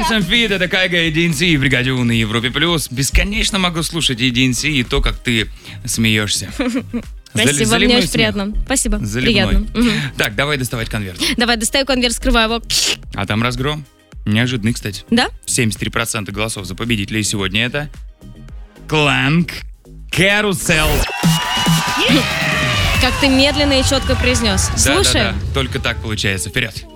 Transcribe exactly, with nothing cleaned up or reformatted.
эс эм Fit, это Кайга и ди эн си в бригаде У на Европе Плюс. Бесконечно могу слушать и ди эн си, и то, как ты смеешься. Спасибо, Заливной мне очень смех. приятно. Спасибо, Заливной. приятно. Угу. Так, давай доставать конверт. Давай, достаю конверт, скрываю его. А там разгром. Неожиданный, кстати. Да? семьдесят три процента голосов за победителей сегодня это Кланк Карусел. Как ты медленно и четко произнес. Да, Слушай. да, да. Только так получается. Вперед.